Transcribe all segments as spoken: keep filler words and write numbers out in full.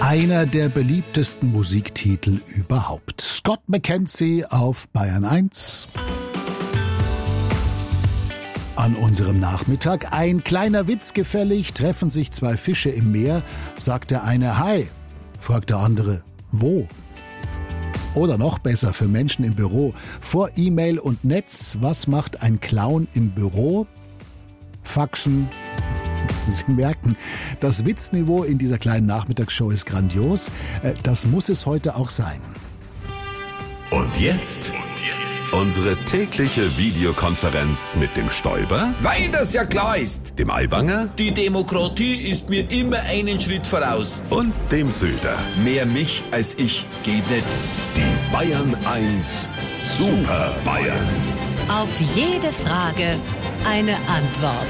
Einer der beliebtesten Musiktitel überhaupt. Scott McKenzie auf Bayern eins. An unserem Nachmittag ein kleiner Witz gefällig, treffen sich zwei Fische im Meer, sagt der eine Hi, fragt der andere wo? Oder noch besser für Menschen im Büro, vor E-Mail und Netz, was macht ein Clown im Büro? Faxen. Sie merken, das Witzniveau in dieser kleinen Nachmittagsshow ist grandios. Das muss es heute auch sein. Und jetzt unsere tägliche Videokonferenz mit dem Stoiber, weil das ja klar ist. dem Aiwanger Die Demokratie ist mir immer einen Schritt voraus. und dem Söder. Mehr mich als ich geht nicht. Die Bayern eins Super Bayern. Auf jede Frage eine Antwort.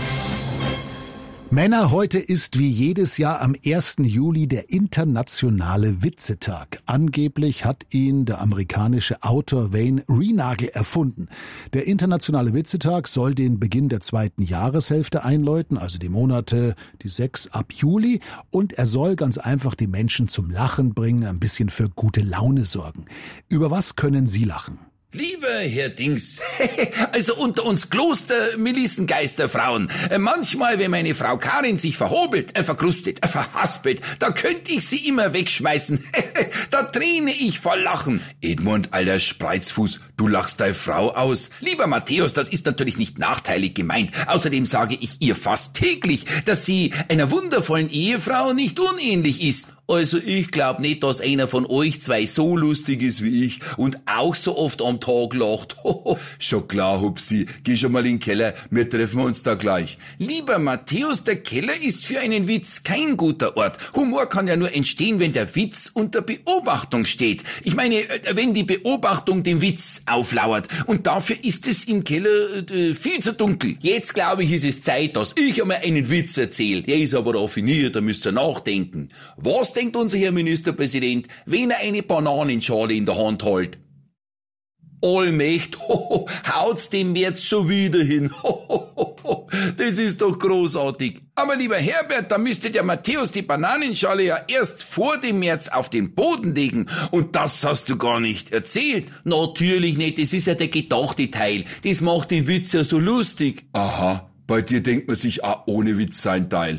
Männer, heute ist wie jedes Jahr am ersten Juli der internationale Witzetag. Angeblich hat ihn der amerikanische Autor Wayne Renagel erfunden. Der internationale Witzetag soll den Beginn der zweiten Jahreshälfte einläuten, also die Monate, die sechs ab Juli. Und er soll ganz einfach die Menschen zum Lachen bringen, ein bisschen für gute Laune sorgen. Über was können Sie lachen? Lieber Herr Dings, also unter uns Kloster-Melissengeisterfrauen, äh, manchmal, wenn meine Frau Karin sich verhobelt, äh, verkrustet, äh, verhaspelt, da könnte ich sie immer wegschmeißen. Da träne ich vor Lachen. Edmund, alter Spreizfuß, du lachst deine Frau aus. Lieber Matthäus, das ist natürlich nicht nachteilig gemeint. Außerdem sage ich ihr fast täglich, dass sie einer wundervollen Ehefrau nicht unähnlich ist. Also ich glaub nicht, dass einer von euch zwei so lustig ist wie ich und auch so oft am Tag lacht. Schon klar, Hupsi, geh schon mal in den Keller, wir treffen uns da gleich. Lieber Matthäus, der Keller ist für einen Witz kein guter Ort. Humor kann ja nur entstehen, wenn der Witz unter Beobachtung steht. Ich meine, wenn die Beobachtung dem Witz auflauert. Und dafür ist es im Keller äh, viel zu dunkel. Jetzt glaube ich, ist es Zeit, dass ich einmal einen Witz erzähle. Der ist aber raffiniert, da müsst ihr nachdenken. Was denkt unser Herr Ministerpräsident, wenn er eine Bananenschale in der Hand hält? Allmächt, hoho, haut's dem März schon wieder hin. Hohoho, das ist doch großartig. Aber lieber Herbert, da müsste der Matthäus die Bananenschale ja erst vor dem März auf den Boden legen. Und das hast du gar nicht erzählt. Natürlich nicht, das ist ja der gedachte Teil. Das macht den Witz ja so lustig. Aha, bei dir denkt man sich auch ohne Witz sein Teil.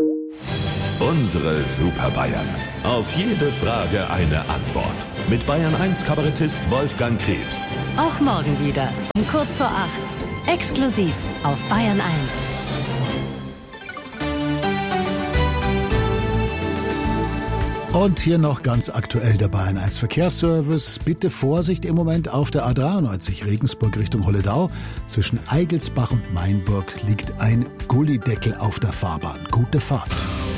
Unsere Super Bayern. Auf jede Frage eine Antwort. Mit Bayern eins Kabarettist Wolfgang Krebs. Auch morgen wieder um kurz vor acht. Exklusiv auf Bayern eins. Und hier noch ganz aktuell der Bayern eins Verkehrsservice. Bitte Vorsicht im Moment auf der A dreiundneunzig Regensburg Richtung Holledau. Zwischen Eigelsbach und Mainburg liegt ein Gullideckel auf der Fahrbahn. Gute Fahrt.